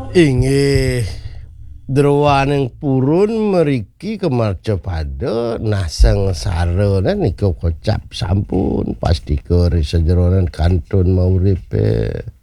Inggih Drawaning purun meriki kemarca pada naseng sarana nika kocap sampun pasti keri sejeronan kantun mauripe.